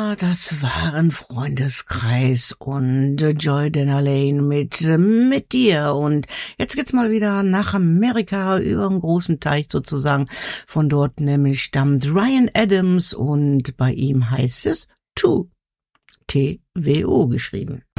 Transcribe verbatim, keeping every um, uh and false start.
Ja, das waren Freundeskreis und Joy Dana Lane mit mit dir. Und jetzt geht's mal wieder nach Amerika über einen großen Teich sozusagen. Von dort nämlich stammt Ryan Adams und bei ihm heißt es Two, T W O geschrieben.